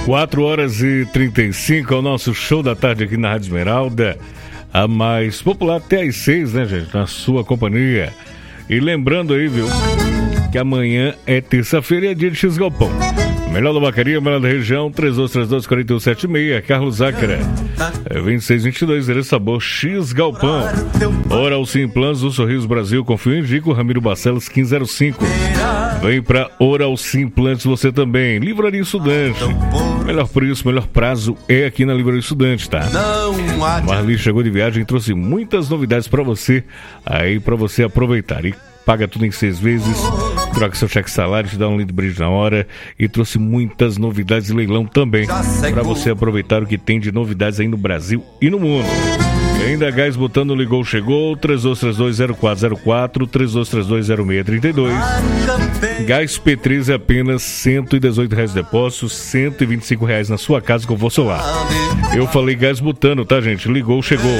4h35 é o nosso show da tarde aqui na Rádio Esmeralda, a mais popular até às 6, né, gente? Na sua companhia. E lembrando aí, viu, que amanhã é terça-feira e é dia de X Galpão. Melhor da vacaria, melhor da região, 3232-4176, Carlos Zácara. 2622, endereço Sabor, X Galpão. Oral Sim Implantes do Sorriso Brasil, confio em Dico, Ramiro Barcelos, 1505. Vem pra Oral Sim Implantes você também. Livraria Estudante. Melhor preço, melhor prazo é aqui na Livraria Estudante, tá? Marli chegou de viagem e trouxe muitas novidades pra você, aí pra você aproveitar. E paga tudo em 6 vezes, troca seu cheque salário, te dá um lindo brinde na hora e trouxe muitas novidades de leilão também para você aproveitar o que tem de novidades aí no Brasil e no mundo. E ainda Gás Botano ligou, chegou, 32320404, 32320632. Gás P3 é apenas R$118 de depósito, R$125 na sua casa com o Solar. Eu falei Gás Botano, tá, gente? Ligou, chegou.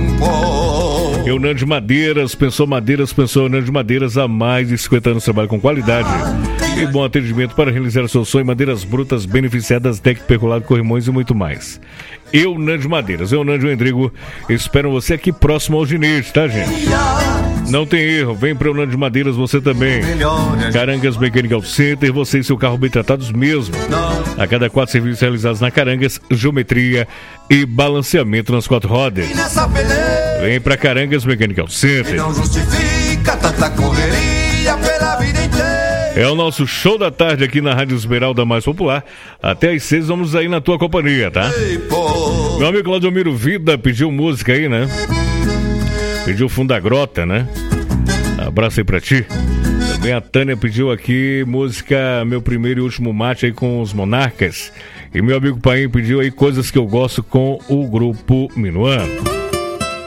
Eunand Madeiras, pensou Eunand Madeiras, há mais de 50 anos trabalha com qualidade e bom atendimento para realizar o seu sonho. Madeiras brutas, beneficiadas, deck percolado, corrimões e muito mais. Eunand Madeiras, Eunand e o Endrigo esperam você aqui próximo ao Ginete, tá, gente? Não tem erro, vem para Eunand Madeiras você também. Carangas Mechanical Center, você e seu carro bem tratados mesmo. A cada 4 serviços realizados na Carangas, geometria e balanceamento nas 4 rodas. Vem pra Carangas Mechanical Center. Não justifica tanta correria pela vida inteira. É o nosso show da tarde aqui na Rádio Esmeralda mais popular. Até às 6 vamos aí na tua companhia, tá? Meu amigo Claudiomiro Vida pediu música aí, né? Pediu Fundo da Grota, né? Abraço aí pra ti. Também a Tânia pediu aqui música Meu Primeiro e Último Mate aí com os Monarcas. E meu amigo Paim pediu aí Coisas que eu gosto com o grupo Minuano.